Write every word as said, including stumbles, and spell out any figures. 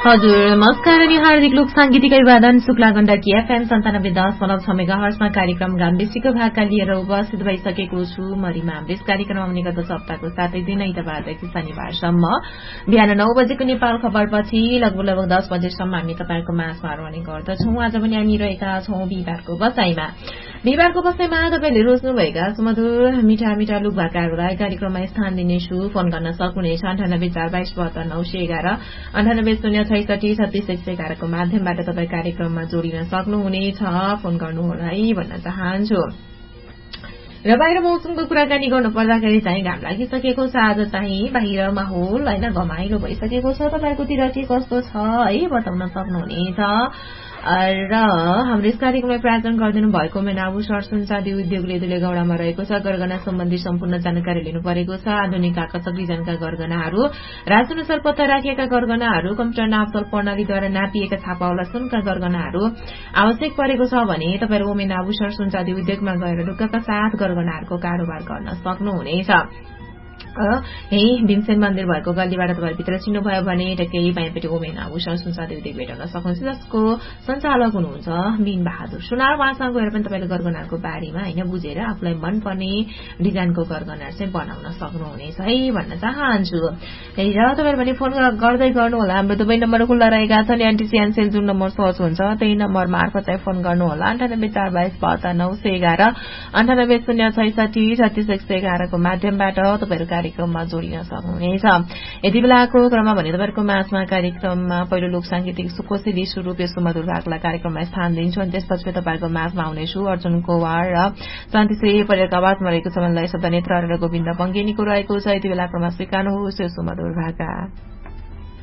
हजुर नमस्कार अनि हार्दिक लोक सांगीतिक अभिवादन शुक्ला गण्डकी एफएम सन्तानब्बे दशमलव छ मेगाहर्जमा कार्यक्रम गाम्बेसीको भाका लिएर उपस्थित भइसकेको छु म रिमा अमृत। कार्यक्रम आउने गर्दछ हप्ताको सातै दिन आइतबारदेखि शनिबारसम्म बिहान नौ बजेको नेपाल खबरपछि लगभग लगभग दस बजेसम्म हामी तपाईँको माझमा रहने गर्दछौं। आज पनि हामी रहेका छौं बिहिबारको बसाईमा। बिहिबारको बसाईमा तपाईँले रोज्नुभएका सुमधुर मिठा मिठा लुक भाकाहरूलाई कार्यक्रममा स्थान दिनेछु। फोन गर्न सक्नुहुनेछ अन्ठानब्बे चार बाइस बहत्तर नौ सय एघार अन्ठानब्बे शून्य छैसठी छत्तीस एक सय एघारको माध्यमबाट तपाईँ कार्यक्रममा जोडिन सक्नुहुनेछ। फोन गर्नुहोला है भन्न चाहन्छु। र बाहिर मौसमको कुराकानी गर्नु पर्दाखेरि चाहिँ घाम लागिसकेको छ। आज चाहिँ बाहिर माहौल होइन घमाइलो भइसकेको छ। तपाईँकोतिर के कस्तो छ है बताउन सक्नुहुनेछ। र हाम्रो यस कार्यक्रमलाई प्रायोजन गरिदिनु भएको मेनाबु सरसञ्चादी उद्योगले दुलेगौडामा रहेको छ। गरगना सम्बन्धी सम्पूर्ण जानकारी लिनु परेको छ। आधुनिक आकर्षक डिजाइनका गरगनाहरू, राजअनुसार पत्ता राखिएका गरगनाहरू, कम्प्युटर नापतोल प्रणालीद्वारा नापिएका छापावाला सुनका गरगनाहरू आवश्यक परेको छ भने तपाईँहरू मेनाबु सरसञ्चादी उद्योगमा गएर ढुक्कका साथ गरगनाहरूको कारोबार गर्न सक्नुहुनेछ। यही भीमसेन मन्दिर भएको गल्लीबाट तपाईँ भित्र छिर्नुभयो भने टक्कै बायाँपट्टि ओमेन आभूषण संसादी उद्योग भेट्न सक्नुहुन्छ, जसको सञ्चालक हुनुहुन्छ बिन बहादुर सुनार। उहाँसँग गएर पनि तपाईँले गरगनाहरूको बारेमा होइन बुझेर आफूलाई मनपर्ने डिजाइनको गरगनाहरू चाहिँ बनाउन सक्नुहुनेछ है भन्न चाहन्छु। र तपाईँहरू पनि फोन गर्दै गर्नुहोला। हाम्रो दुवै नम्बर खुल्ला रहेका छन्। एनटीसी एनसेल जुन नम्बर सर्च हुन्छ त्यही नम्बर मार्फत चाहिँ फोन गर्नुहोला। अन्ठानब्बे चार बाइस बहत्तर नौ सय एघार अन्ठानब्बे शून्य छैसठी छत्तीस एक सय एघारको माध्यमबाट तपाईँहरू कार्यक्रममा जोडिन सक्नुहुनेछ। यति बेलाको क्रममा भने तपाईँहरूको माझमा कार्यक्रममा पहिलो लोक सांगीतिक सुकोसेली स्वरूप यसको मधुर भागलाई कार्यक्रममा स्थान दिन्छु अनि त्यसपछि तपाईँहरूको माझमा आउनेछु अर्जुन कोवार र शान्तिश्री परिवारको आवाजमा रहेको छ। मलाई शब्द नेत्र र गोविन्द बङ्गेनीको रहेको छ। यति बेला क्रममा स्वीकार्नुहोस् यसको मधुर भाका।